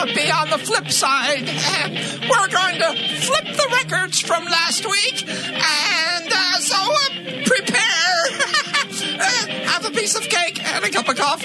to be on the flip side. We're going to flip the records from last week, and so prepare. Have a piece of cake and a cup of coffee.